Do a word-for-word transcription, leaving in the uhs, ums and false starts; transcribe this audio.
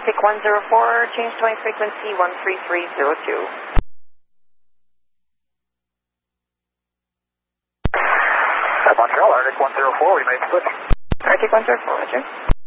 Arctic one zero four, change to my frequency one three three zero two. Montreal, Arctic one zero four, we made switch. Arctic one zero four, Roger.